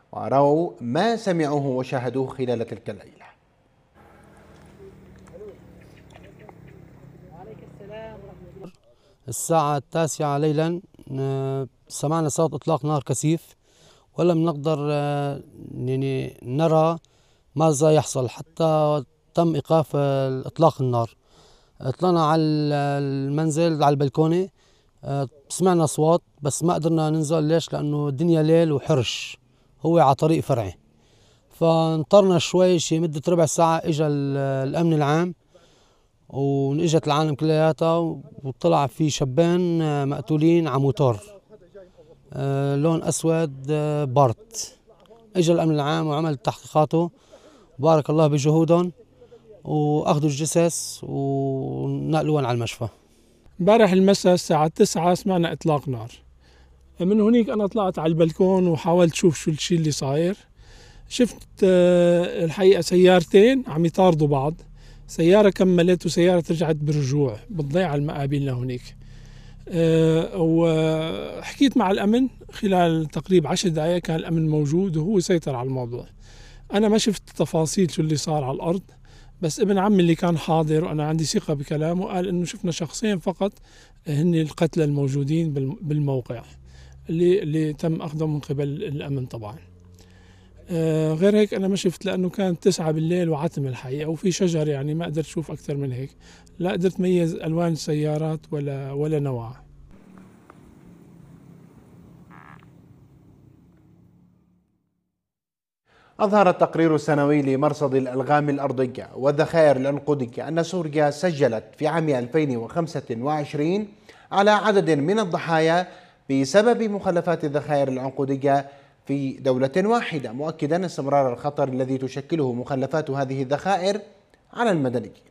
ورأوا ما سمعوه وشاهدوه خلال تلك الليلة. الساعة 9 ليلا سمعنا صوت إطلاق نار كثيف، ولم نقدر يعني نرى ماذا يحصل حتى تم إيقاف إطلاق النار. طلعنا على المنزل على البلكونة، سمعنا أصوات بس ما قدرنا ننزل. ليش؟ لأنه الدنيا ليل وحرش، هو على طريق فرعي. فانطرنا شوي، شي مدة ربع ساعة إجا الأمن العام واجت العالم كلياتها، وطلع في شابين مقتولين على موتور لون أسود بارت. اجى الأمن العام وعمل تحقيقاته، بارك الله بجهودهم، واخذوا الجثث ونقلوهم على المشفى. امبارح المساء الساعة 9 سمعنا إطلاق نار. من هنيك أنا طلعت على البلكون وحاولت شوف شو الشيء اللي صاير. شفت الحقيقة سيارتين عم يطاردوا بعض، سيارة كملت وسيارة رجعت بالرجوع بالضيعة المقابل لهنيك. وحكيت مع الأمن خلال تقريبا 10 دقائق، كان الأمن موجود وهو سيطر على الموضوع. أنا ما شفت تفاصيل شو اللي صار على الأرض، بس ابن عمي اللي كان حاضر وأنا عندي ثقة بكلامه قال إنه شفنا شخصين فقط هن القتلى الموجودين بالموقع اللي تم أخذهم من قبل الأمن طبعا. غير هيك أنا ما شفت، لأنه كانت 9 بالليل وعتم الحقيقة وفي شجر، يعني ما قدرت أشوف أكثر من هيك، لا قدرت ميز ألوان السيارات ولا نوعها. أظهر التقرير السنوي لمرصد الألغام الأرضية والذخائر العنقودية أن سوريا سجلت في عام 2025 على عدد من الضحايا بسبب مخلفات الذخائر العنقودية في دولة واحدة، مؤكدا استمرار الخطر الذي تشكله مخلفات هذه الذخائر على المدنيين.